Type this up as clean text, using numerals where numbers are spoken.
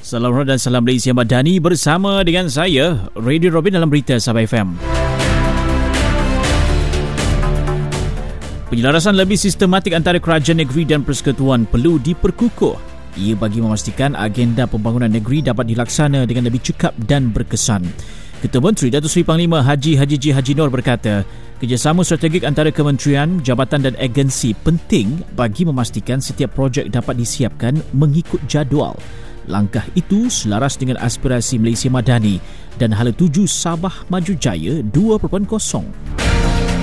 Salam dan salam Malaysia Madani bersama dengan saya, Radio Robin dalam Berita Sabah FM. Penyelarasan lebih sistematik antara kerajaan negeri dan persekutuan perlu diperkukuh. Ia bagi memastikan agenda pembangunan negeri dapat dilaksana dengan lebih cekap dan berkesan. Ketua Menteri Datuk Seri Panglima Haji J. Haji Nur berkata, kerjasama strategik antara kementerian, jabatan dan agensi penting bagi memastikan setiap projek dapat disiapkan mengikut jadual. Langkah itu selaras dengan aspirasi Malaysia Madani dan Hala Tuju Sabah Maju Jaya 2.0.